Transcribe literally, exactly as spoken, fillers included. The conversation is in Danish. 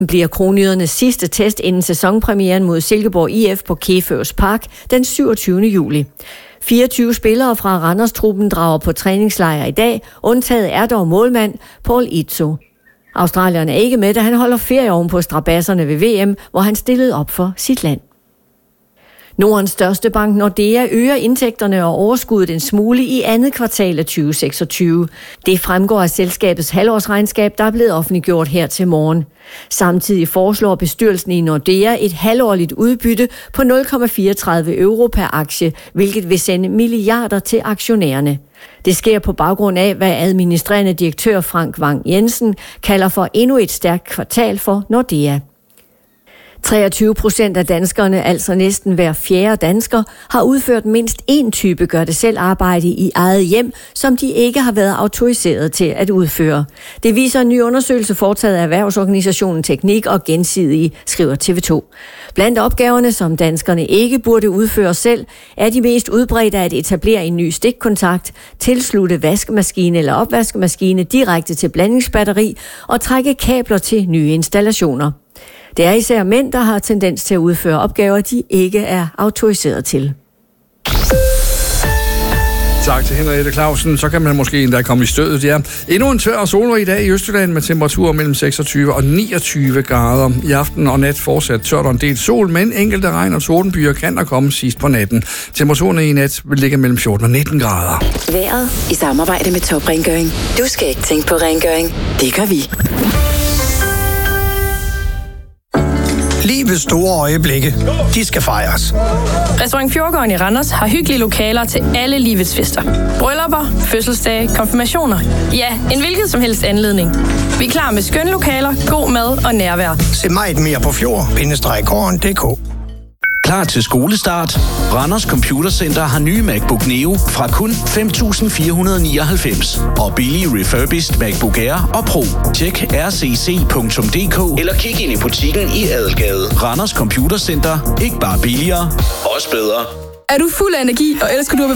Bliver kronjydernes sidste test inden sæsonpremieren mod Silkeborg I F på Keføs Park den syvogtyvende juli. fireogtyve spillere fra Randers-truppen drager på træningslejr i dag. Undtaget er dog målmand Paul Itzo. Australieren er ikke med, da han holder ferie oven på strabasserne ved V M, hvor han stillede op for sit land. Nordens største bank Nordea øger indtægterne og overskuddet en smule i andet kvartal af tyve seksogtyve. Det fremgår af selskabets halvårsregnskab, der er blevet offentliggjort her til morgen. Samtidig foreslår bestyrelsen i Nordea et halvårligt udbytte på nul komma fireogtredive euro per aktie, hvilket vil sende milliarder til aktionærerne. Det sker på baggrund af, hvad administrerende direktør Frank Vang Jensen kalder for endnu et stærkt kvartal for Nordea. treogtyve procent af danskerne, altså næsten hver fjerde dansker, har udført mindst én type gør-det-selv-arbejde i eget hjem, som de ikke har været autoriseret til at udføre. Det viser en ny undersøgelse foretaget af erhvervsorganisationen Teknik og Gensidige, skriver T V to. Blandt opgaverne, som danskerne ikke burde udføre selv, er de mest udbredte at etablere en ny stikkontakt, tilslutte vaskemaskine eller opvaskemaskine direkte til blandingsbatteri og trække kabler til nye installationer. Det er især mænd, der har tendens til at udføre opgaver, de ikke er autoriseret til. Tak til Henriette Clausen. Så kan man måske endda komme i stødet, ja. Endnu en tør og solrig dag i Østjylland med temperaturer mellem seksogtyve og niogtyve grader. I aften og nat fortsat tørt og en del sol, men enkelte regn- og tordenbyer kan der komme sidst på natten. Temperaturerne i nat vil ligge mellem fjorten og nitten grader. Vejret i samarbejde med Top Rengøring. Du skal ikke tænke på rengøring. Det gør vi. Livets store øjeblikke, de skal fejres. Restaurant Fjordgården i Randers har hyggelige lokaler til alle livets fester. Bryllupper, fødselsdage, konfirmationer. Ja, en hvilket som helst anledning. Vi er klar med skønne lokaler, god mad og nærvær. Se meget mere på fjord bindestreg gården punktum d k. Klar til skolestart? Randers Computercenter har nye MacBook Neo fra kun fem tusind fire hundrede og nioghalvfems og billige refurbished MacBook Air og Pro. Tjek r c c punktum d k eller kig ind i butikken i Adelgade. Randers Computercenter. Ikke bare billigere, også bedre. Er du fuld af energi og elsker du